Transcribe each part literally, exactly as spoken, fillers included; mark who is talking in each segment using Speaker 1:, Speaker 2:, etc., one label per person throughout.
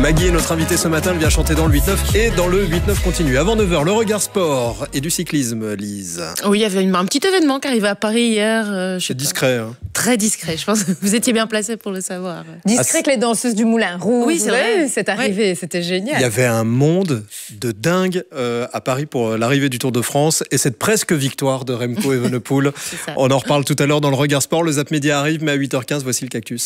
Speaker 1: Maggie est notre invitée ce matin, elle vient chanter dans le huit neuf et dans le huit neuf continue. Avant neuf heures, le regard sport et du cyclisme, Lise.
Speaker 2: Oui, il y avait un petit événement qui arrivait à Paris hier. Euh,
Speaker 1: C'est discret. Hein.
Speaker 2: Très discret, je pense que vous étiez bien placé pour le savoir.
Speaker 3: Discret ah, que les danseuses du Moulin Rouge.
Speaker 2: Oui, c'est vrai.
Speaker 3: Ouais, c'est arrivé, ouais. C'était génial.
Speaker 1: Il y avait un monde de dingue euh, à Paris pour l'arrivée du Tour de France et cette presque victoire de Remco Evenepoel. On en reparle tout à l'heure dans le regard sport. Le Zap Média arrive, mais à huit heures quinze, voici le cactus.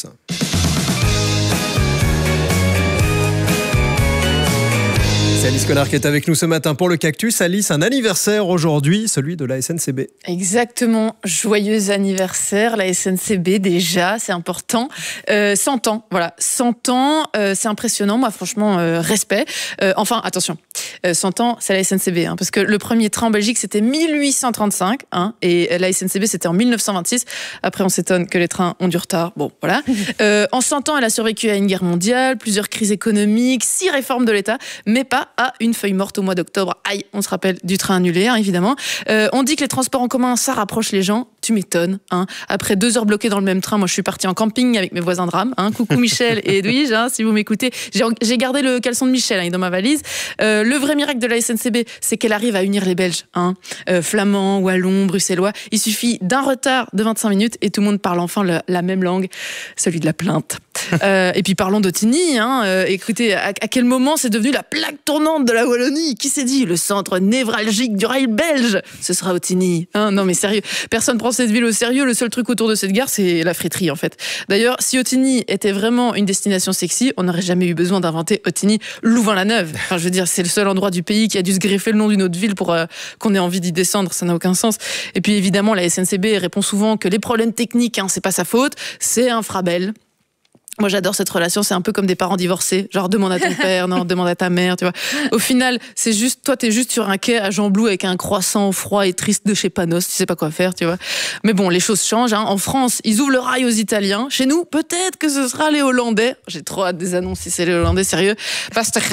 Speaker 1: C'est Alice Collard qui est avec nous ce matin pour le cactus. Alice, un anniversaire aujourd'hui, celui de la S N C B.
Speaker 2: Exactement, joyeux anniversaire, la S N C B déjà, c'est important. Euh, cent ans, voilà, cent ans, euh, c'est impressionnant, moi franchement, euh, respect. Euh, enfin, attention, euh, cent ans, c'est la S N C B, hein, parce que le premier train en Belgique, c'était mille huit cent trente-cinq, hein, et la S N C B, c'était en mille neuf cent vingt-six. Après, on s'étonne que les trains ont du retard, bon, voilà. Euh, en cent ans, elle a survécu à une guerre mondiale, plusieurs crises économiques, six réformes de l'État, mais pas à une feuille morte au mois d'octobre. Aïe, on se rappelle du train annulé, hein, évidemment. Euh, on dit que les transports en commun, ça rapproche les gens. Tu m'étonnes. Hein. Après deux heures bloquées dans le même train, moi je suis partie en camping avec mes voisins de rame. Hein. Coucou Michel et Edwige, hein, si vous m'écoutez. J'ai, j'ai gardé le caleçon de Michel hein, dans ma valise. Euh, le vrai miracle de la S N C B, c'est qu'elle arrive à unir les Belges. Hein. Euh, flamands, wallons, bruxellois. Il suffit d'un retard de vingt-cinq minutes et tout le monde parle enfin le, la même langue, celui de la plainte. Euh, et puis parlons d'Ottigny. Hein. Euh, écoutez, à, à quel moment c'est devenu la plaque tournante de la Wallonie? Qui s'est dit? Le centre névralgique du rail belge, ce sera Ottigny. Hein, non mais sérieux, personne prend cette ville au sérieux. Le seul truc autour de cette gare, c'est la friterie en fait. D'ailleurs, si Ottigny était vraiment une destination sexy, on n'aurait jamais eu besoin d'inventer Ottigny-Louvain-la-Neuve. Enfin, je veux dire, c'est le seul endroit du pays qui a dû se greffer le nom d'une autre ville pour euh, qu'on ait envie d'y descendre. Ça n'a aucun sens. Et puis évidemment, la S N C B répond souvent que les problèmes techniques, hein, c'est pas sa faute, c'est un frabel. Moi, j'adore cette relation. C'est un peu comme des parents divorcés. Genre, demande à ton père, non, demande à ta mère, tu vois. Au final, c'est juste, toi, t'es juste sur un quai à Jean-Blou avec un croissant froid et triste de chez Panos. Tu sais pas quoi faire, tu vois. Mais bon, les choses changent, hein. En France, ils ouvrent le rail aux Italiens. Chez nous, peut-être que ce sera les Hollandais. J'ai trop hâte des annonces si c'est les Hollandais, sérieux. Parce que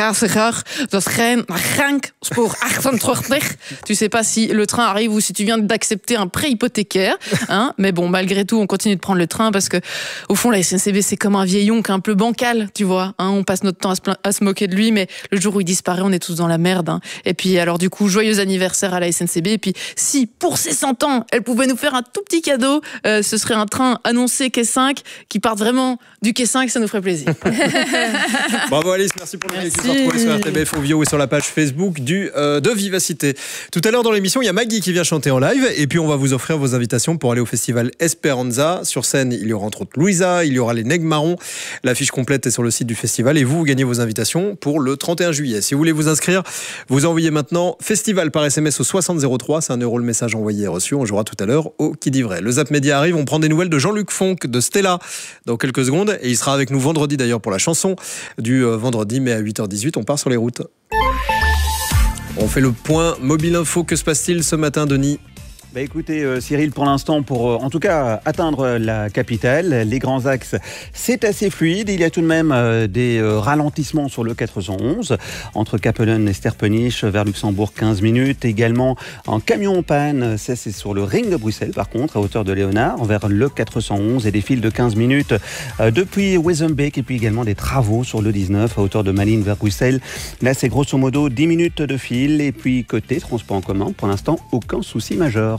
Speaker 2: tu sais pas si le train arrive ou si tu viens d'accepter un prêt hypothécaire, hein. Mais bon, malgré tout, on continue de prendre le train parce que, au fond, la S N C B, c'est comme un vieil oncle un peu bancal, tu vois. Hein, on passe notre temps à se, pla- à se moquer de lui, mais le jour où il disparaît, on est tous dans la merde. Hein. Et puis, alors du coup, joyeux anniversaire à la S N C B. Et puis, si pour ses cent ans, elle pouvait nous faire un tout petit cadeau, euh, ce serait un train annoncé quai cinq qui parte vraiment du quai cinq, ça nous ferait plaisir.
Speaker 1: Bravo Alice, merci pour le lien qui se retrouve sur R T B F Ovio et sur la page Facebook du, euh, de Vivacité. Tout à l'heure dans l'émission, il y a Maggie qui vient chanter en live et puis on va vous offrir vos invitations pour aller au festival Esperanza. Sur scène, il y aura entre autres Louisa, il y aura les Nègres Marrons. La fiche complète est sur le site du festival et vous, vous gagnez vos invitations pour le trente et un juillet. Si vous voulez vous inscrire, vous envoyez maintenant festival par S M S au soixante zéro trois. C'est un euro le message envoyé et reçu. On jouera tout à l'heure au Qui dit vrai. Le Zap Média arrive. On prend des nouvelles de Jean-Luc Fonck, de Stella dans quelques secondes. Et il sera avec nous vendredi d'ailleurs pour la chanson du euh, vendredi. Mais à huit heures dix-huit, on part sur les routes. On fait le point mobile info. Que se passe-t-il ce matin, Denis ?
Speaker 4: Bah écoutez euh, Cyril, pour l'instant, pour euh, en tout cas atteindre la capitale, les grands axes, c'est assez fluide. Il y a tout de même euh, des euh, ralentissements sur le quatre cent onze, entre Capellen et Sterpenich, vers Luxembourg, quinze minutes. Également en camion en panne, ça c'est sur le ring de Bruxelles par contre, à hauteur de Léonard, vers le quatre cent onze, et des files de quinze minutes euh, depuis Wezenbeek, et puis également des travaux sur le dix-neuf, à hauteur de Malines vers Bruxelles. Là c'est grosso modo dix minutes de file, et puis côté transport en commun, pour l'instant, aucun souci majeur.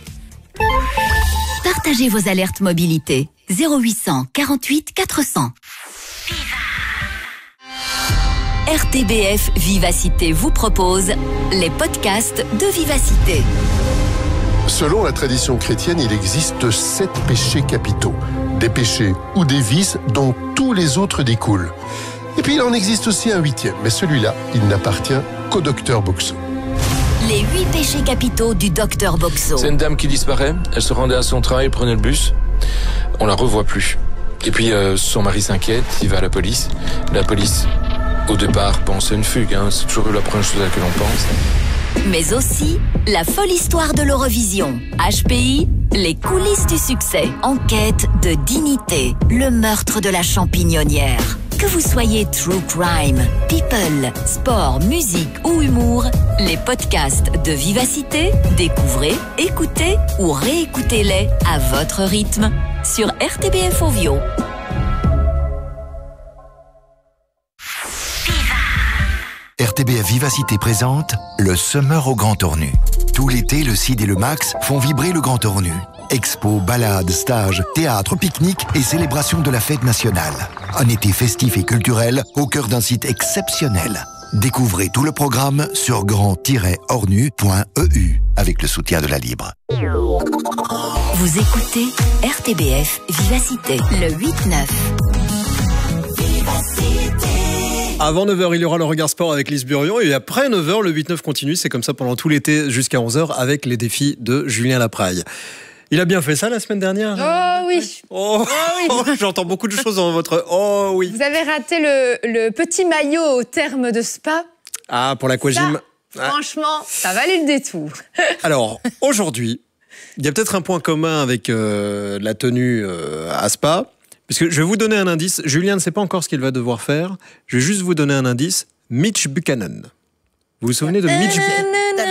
Speaker 5: Partagez vos alertes mobilité. zéro huit cent quarante-huit quatre cents. R T B F Vivacité vous propose les podcasts de Vivacité.
Speaker 6: Selon la tradition chrétienne, il existe sept péchés capitaux. Des péchés ou des vices dont tous les autres découlent. Et puis il en existe aussi un huitième, mais celui-là, il n'appartient qu'au docteur Boxo.
Speaker 5: Les huit péchés capitaux du docteur Boxo.
Speaker 7: C'est une dame qui disparaît, elle se rendait à son travail, prenait le bus, on la revoit plus. Et puis euh, son mari s'inquiète, il va à la police. La police, au départ, pense à une fugue, hein. C'est toujours la première chose à laquelle on pense.
Speaker 5: Mais aussi la folle histoire de l'Eurovision. H P I, les coulisses du succès. Enquête de dignité, le meurtre de la champignonnière. Que vous soyez true crime, people, sport, musique ou humour, les podcasts de Vivacité, découvrez, écoutez ou réécoutez-les à votre rythme sur R T B F Ovio.
Speaker 8: R T B F Vivacité présente le Summer au Grand Ornu. Tout l'été, le C I D et le Max font vibrer le Grand Ornu. Expos, balades, stages, théâtre, pique-nique et célébration de la fête nationale. Un été festif et culturel au cœur d'un site exceptionnel. Découvrez tout le programme sur grand tiret ornu point e u avec le soutien de la Libre.
Speaker 5: Vous écoutez R T B F Vivacité, le huit neuf.
Speaker 1: Avant neuf heures, il y aura le regard sport avec Lise Burion. Et après neuf heures, le huit neuf continue. C'est comme ça pendant tout l'été jusqu'à onze heures avec les défis de Julien Lapraille. Il a bien fait ça la semaine dernière.
Speaker 3: Oh oui.
Speaker 1: Oh, oh oui. J'entends beaucoup de choses dans votre... Oh oui.
Speaker 3: Vous avez raté le, le petit maillot au terme de spa.
Speaker 1: Ah, pour l'aquagym.
Speaker 3: Ça, franchement, ça valait le détour.
Speaker 1: Alors, aujourd'hui, il y a peut-être un point commun avec euh, la tenue euh, à spa. Puisque je vais vous donner un indice. Julien ne sait pas encore ce qu'il va devoir faire. Je vais juste vous donner un indice. Mitch Buchanan. Vous vous souvenez de Mitch Buchanan?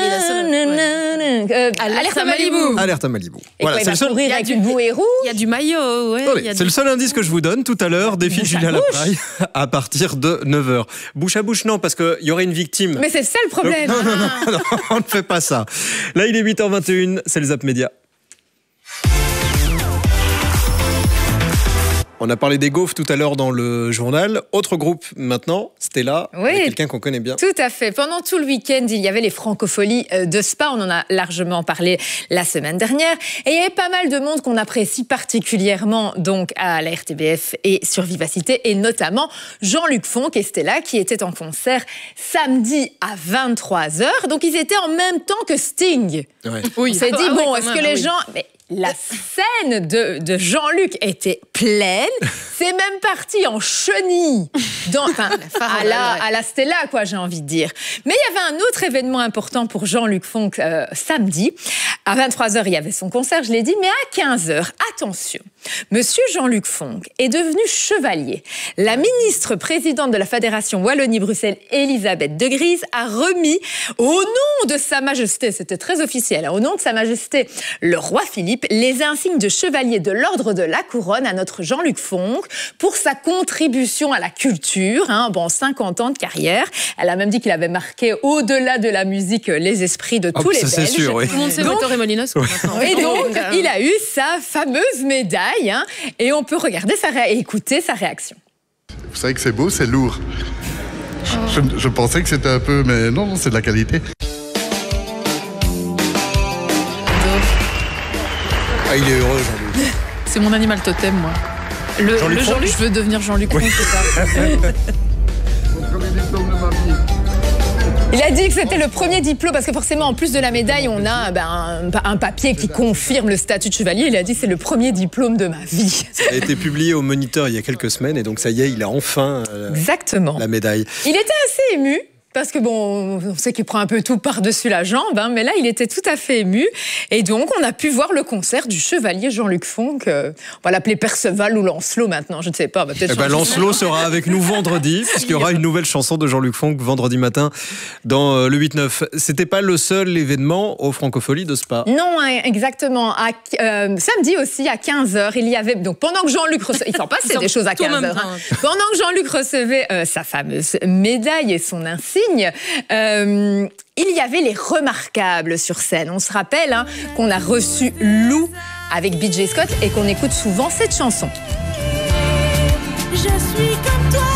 Speaker 3: Euh, Alerte à Malibu.
Speaker 1: Alerte à Malibu.
Speaker 3: Et voilà, quoi, il va courir avec une bouée rouge.
Speaker 2: Il y a du maillot, ouais.
Speaker 1: Oui, c'est le seul indice que je vous donne tout à l'heure. Défi de Julien Lapraille à partir de neuf heures. Bouche à bouche, non, parce qu'il y aurait une victime.
Speaker 3: Mais c'est ça le problème.
Speaker 1: Donc, non, non, non, non, on ne fait pas ça. Là, il est huit heures vingt et une, c'est le Zap Média. On a parlé des gaufres tout à l'heure dans le journal. Autre groupe maintenant, Stella,
Speaker 3: oui,
Speaker 1: avec quelqu'un qu'on connaît bien.
Speaker 3: Tout à fait. Pendant tout le week-end, il y avait les francopholies de Spa. On en a largement parlé la semaine dernière. Et il y avait pas mal de monde qu'on apprécie particulièrement donc à la R T B F et sur Vivacité, et notamment Jean-Luc Fonck et Stella qui étaient en concert samedi à vingt-trois heures. Donc ils étaient en même temps que Sting.
Speaker 1: Ouais.
Speaker 3: Oui. On s'est dit,
Speaker 2: ah,
Speaker 3: bon,
Speaker 2: oui,
Speaker 3: est-ce
Speaker 2: même,
Speaker 3: que les
Speaker 2: oui.
Speaker 3: gens... Mais la scène de, de Jean-Luc était pleine. C'est même parti en chenille. Dans, enfin, à, la, à la Stella, quoi, j'ai envie de dire. Mais il y avait un autre événement important pour Jean-Luc Fonck euh, samedi. À vingt-trois heures, il y avait son concert, je l'ai dit. Mais à quinze heures, attention, Monsieur Jean-Luc Fonck est devenu chevalier. La ministre présidente de la Fédération Wallonie-Bruxelles, Elisabeth de Gries, a remis au nom de Sa Majesté, c'était très officiel, hein, au nom de Sa Majesté, le roi Philippe, les insignes de chevalier de l'ordre de la couronne à notre Jean-Luc Fonck pour sa contribution à la culture, hein, bon, cinquante ans de carrière. Elle a même dit qu'il avait marqué au-delà de la musique les esprits de
Speaker 1: Oh,
Speaker 3: tous les
Speaker 1: ça, c'est
Speaker 3: Belges.
Speaker 1: sûr, oui.
Speaker 2: Tout le monde sait
Speaker 3: Donc-
Speaker 2: Torre et Molinos. quoi, maintenant.
Speaker 3: Et donc,
Speaker 2: euh,
Speaker 3: il a eu sa fameuse médaille, hein, et on peut regarder sa ré- et écouter sa réaction.
Speaker 9: Vous savez que c'est beau, c'est lourd. Je, je pensais que c'était un peu, mais non, non, c'est de la qualité.
Speaker 1: Ah, il est heureux, Jean-Luc.
Speaker 2: C'est mon animal totem, moi. Le
Speaker 1: Jean-Luc
Speaker 2: le
Speaker 1: Fonck
Speaker 2: Jean-Luc, je veux devenir Jean-Luc Fonck, c'est ça.
Speaker 3: Il a dit que c'était le premier diplôme, parce que forcément, en plus de la médaille, on a ben, un, un papier qui confirme le statut de chevalier. Il a dit que c'est le premier diplôme de ma vie.
Speaker 1: Ça a été publié au Moniteur il y a quelques semaines et donc ça y est, il a enfin euh,
Speaker 3: Exactement.
Speaker 1: la médaille.
Speaker 3: Il était assez ému. Parce que bon, on sait qu'il prend un peu tout par-dessus la jambe, hein, mais là, il était tout à fait ému. Et donc, on a pu voir le concert du chevalier Jean-Luc Fonck. Euh, on va l'appeler Perceval ou Lancelot maintenant, je ne sais pas. Bah, peut-être
Speaker 1: Eh ben,
Speaker 3: changer
Speaker 1: Lancelot sera avec nous vendredi, puisqu'il y aura une nouvelle chanson de Jean-Luc Fonck vendredi matin dans euh, le huit neuf. C'était pas le seul événement aux Francopholies de Spa.
Speaker 3: Non, hein, exactement. À, euh, samedi aussi, à quinze heures, il y avait... Donc, pendant que Jean-Luc recevait... Il s'en passait des choses à
Speaker 2: tout en
Speaker 3: quinze
Speaker 2: même
Speaker 3: heures. Hein.
Speaker 2: temps.
Speaker 3: Pendant que Jean-Luc recevait euh, sa fameuse médaille et son insigne, euh, il y avait les remarquables sur scène. On se rappelle hein, qu'on a reçu Lou avec B J Scott et qu'on écoute souvent cette chanson.
Speaker 10: Je suis comme toi,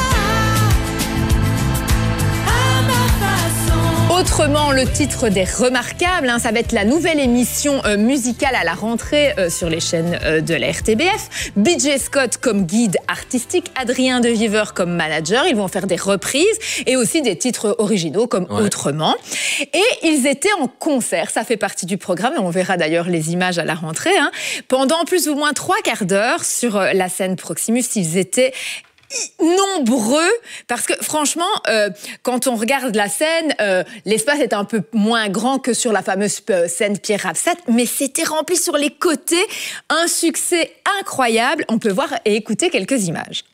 Speaker 10: à ma façon.
Speaker 3: Autrement, le titre des Remarquables, hein, ça va être la nouvelle émission euh, musicale à la rentrée euh, sur les chaînes euh, de la R T B F. B J Scott comme guide artistique, Adrien De Viver comme manager. Ils vont faire des reprises et aussi des titres originaux comme
Speaker 1: Ouais.
Speaker 3: Autrement. Et ils étaient en concert, ça fait partie du programme et on verra d'ailleurs les images à la rentrée. Hein. Pendant plus ou moins trois quarts d'heure sur euh, la scène Proximus, ils étaient nombreux, parce que franchement, euh, quand on regarde la scène, euh, l'espace est un peu moins grand que sur la fameuse euh, scène Pierre Rapsat, mais c'était rempli sur les côtés, un succès incroyable. On peut voir et écouter quelques images.